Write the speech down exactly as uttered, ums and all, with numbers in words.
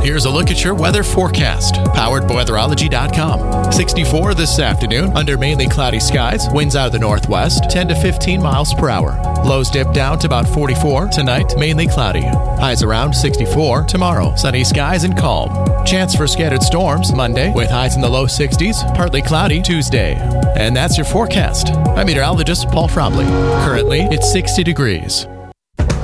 Here's a look at your weather forecast, powered by weatherology dot com. sixty-four this afternoon, under mainly cloudy skies, winds out of the northwest, ten to fifteen miles per hour. Lows dip down to about forty-four. Tonight, mainly cloudy. Highs around sixty-four. Tomorrow, sunny skies and calm. Chance for scattered storms Monday, with highs in the low sixties, partly cloudy Tuesday. And that's your forecast. I'm meteorologist Paul Fromley. Currently, it's sixty degrees.